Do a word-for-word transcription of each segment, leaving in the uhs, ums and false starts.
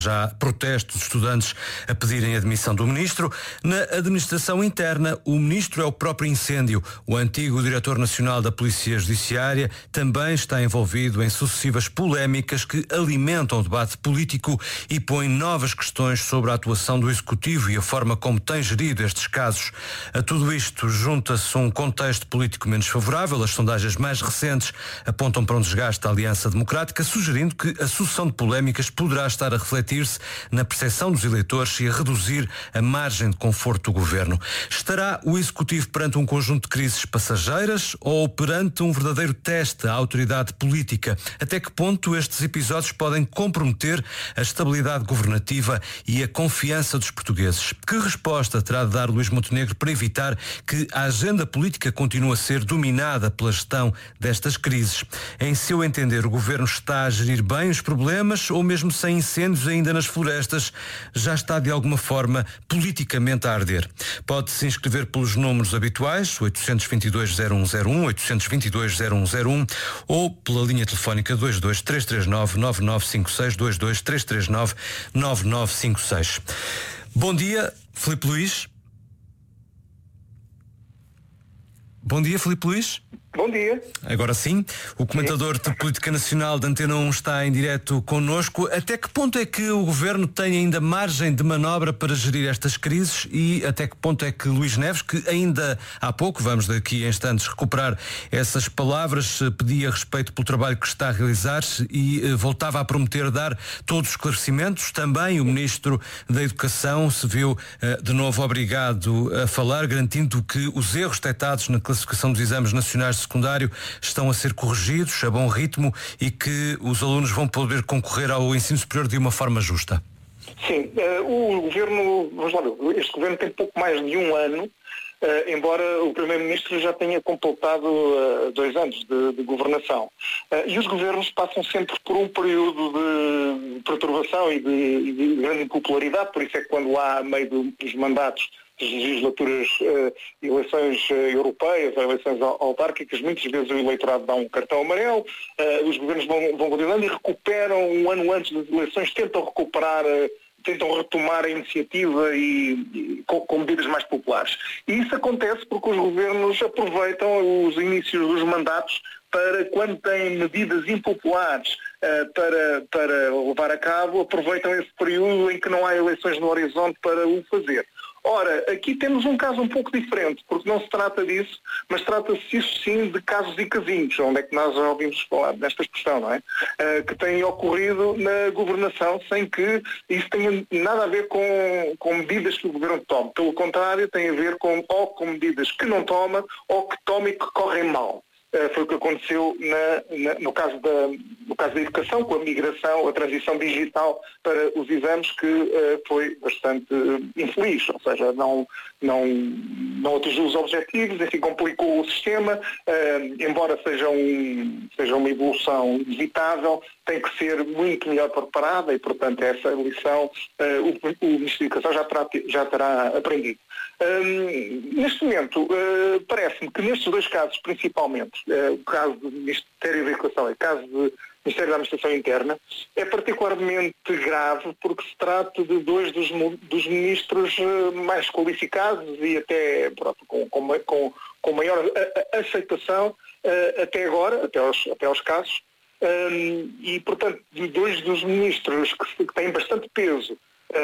Já há protestos de estudantes a pedirem a admissão do ministro. Na administração interna, o ministro é o próprio incêndio. O antigo diretor nacional da Polícia Judiciária também está envolvido em sucessivas polémicas que alimentam o debate político e põem novas questões sobre a atuação do Executivo e a forma como tem gerido estes casos. A tudo isto junta-se um contexto político menos favorável. As sondagens mais recentes apontam para um desgaste da Aliança Democrática, sugerindo que a sucessão de polémicas poderá estar a refletir na percepção dos eleitores e a reduzir a margem de conforto do governo. Estará o Executivo perante um conjunto de crises passageiras ou perante um verdadeiro teste à autoridade política? Até que ponto estes episódios podem comprometer a estabilidade governativa e a confiança dos portugueses? Que resposta terá de dar Luís Montenegro para evitar que a agenda política continue a ser dominada pela gestão destas crises? Em seu entender, o governo está a gerir bem os problemas ou mesmo sem incêndios ainda nas florestas, já está de alguma forma politicamente a arder? Pode-se inscrever pelos números habituais, oitocentos e vinte e dois, zero um zero um, oitocentos e vinte e dois, zero um zero um, ou pela linha telefónica dois dois três três nove, nove nove cinco seis, dois dois três três nove, nove nove cinco seis. Bom dia, Filipe Luís. Bom dia, Filipe Luís. Bom dia. Agora sim, o comentador sim. de Política Nacional da Antena um está em direto connosco. Até que ponto é que o Governo tem ainda margem de manobra para gerir estas crises e até que ponto é que Luís Neves, que ainda há pouco, vamos daqui a instantes recuperar essas palavras, pedia respeito pelo trabalho que está a realizar e voltava a prometer dar todos os esclarecimentos. Também o Ministro da Educação se viu de novo obrigado a falar, garantindo que os erros detectados na classificação dos exames nacionais secundário estão a ser corrigidos a bom ritmo e que os alunos vão poder concorrer ao ensino superior de uma forma justa. Sim, uh, o governo, vamos lá ver, este governo tem pouco mais de um ano, uh, embora o primeiro-ministro já tenha completado uh, dois anos de, de governação. Uh, e os governos passam sempre por um período de perturbação e de, e de grande impopularidade, por isso é que quando há, a meio do, dos mandatos, legislaturas, uh, eleições uh, europeias ou eleições autárquicas, muitas vezes o eleitorado dá um cartão amarelo, uh, os governos vão, vão continuando e recuperam um ano antes das eleições, tentam recuperar, uh, tentam retomar a iniciativa e, e com, com medidas mais populares. E isso acontece porque os governos aproveitam os inícios dos mandatos para, quando têm medidas impopulares uh, para, para levar a cabo, aproveitam esse período em que não há eleições no horizonte para o fazer. Ora, aqui temos um caso um pouco diferente, porque não se trata disso, mas trata-se isso sim de casos e casinhos, onde é que nós já ouvimos falar desta expressão, não é? Uh, que têm ocorrido na governação sem que isso tenha nada a ver com, com medidas que o governo toma. Pelo contrário, tem a ver com, ou com medidas que não toma ou que toma e que correm mal. Uh, foi o que aconteceu na, na, no, caso da, no caso da educação, com a migração, a transição digital para os exames, que uh, foi bastante uh, infeliz, ou seja, não, não, não atingiu os objetivos, enfim, complicou o sistema, uh, embora seja, um, seja uma evolução inevitável, tem que ser muito melhor preparada e, portanto, essa lição uh, o, o Ministro da Educação já terá, já terá aprendido. Um, neste momento, uh, parece-me que nestes dois casos, principalmente, uh, o caso do Ministério da Educação e o caso do Ministério da Administração Interna, é particularmente grave porque se trata de dois dos, dos ministros uh, mais qualificados e até pronto, com, com, com, com maior a, a aceitação uh, até agora, até aos, até aos casos, um, e, portanto, de dois dos ministros que, que têm bastante peso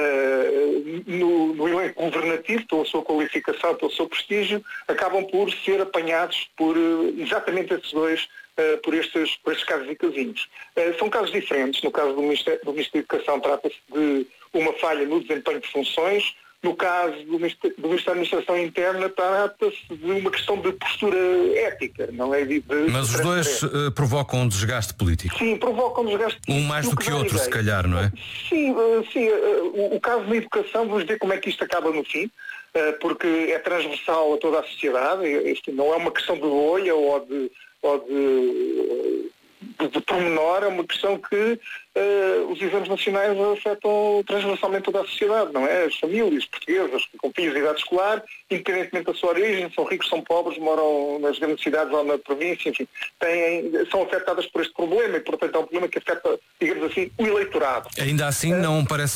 Uh, no, no elenco governativo, pela sua qualificação, pelo seu prestígio, acabam por ser apanhados por uh, exatamente esses dois, uh, por, estes, por estes casos e casinhos. Uh, são casos diferentes. No caso do Ministério, do Ministério da Educação, trata-se de uma falha no desempenho de funções. No caso do Ministério, do Ministério da Administração Interna, trata-se de uma questão de postura ética, não é? De, de, Mas os dois uh, provocam um desgaste político. Sim, provocam um desgaste político. Um mais do que outro, se calhar, não é? Sim, uh, sim uh, o, o caso da educação, vamos ver como é que isto acaba no fim, uh, porque é transversal a toda a sociedade. Isto não é uma questão de bolha ou de, ou de, de, de pormenor, é uma questão que uh, os exames nacionais afetam transversalmente toda a sociedade, não é? As famílias portuguesas com filhos de idade escolar, independentemente da sua origem, são ricos, são pobres, moram nas grandes cidades ou na província, enfim, têm, são afetadas por este problema e, portanto, é um problema que afeta, digamos assim, o eleitorado. Ainda assim, não parece